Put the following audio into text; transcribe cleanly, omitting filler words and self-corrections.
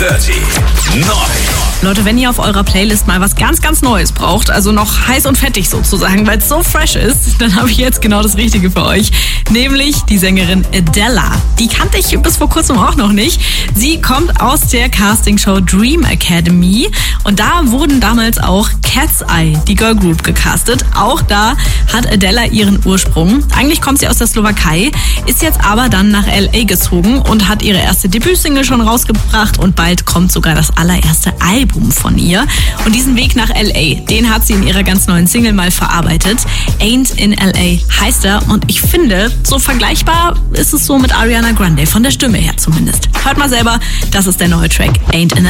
Dirty Neu. Leute, wenn ihr auf eurer Playlist mal was ganz, ganz Neues braucht, also noch heiß und fettig sozusagen, weil es so fresh ist, dann habe ich jetzt genau das Richtige für euch. Nämlich die Sängerin Adela. Die kannte ich bis vor kurzem auch noch nicht. Sie kommt aus der Castingshow Dream Academy und da wurden damals auch Cat's Eye, die Girlgroup, gecastet. Auch da hat Adela ihren Ursprung. Eigentlich kommt sie aus der Slowakei, ist jetzt aber dann nach L.A. gezogen und hat ihre erste Debütsingle schon rausgebracht und bald kommt sogar das allererste Album von ihr. Und diesen Weg nach L.A., den hat sie in ihrer ganz neuen Single mal verarbeitet. Ain't in L.A. heißt er und ich finde, so vergleichbar ist es so mit Ariana Grande, von der Stimme her zumindest. Hört mal selber, das ist der neue Track Ain't in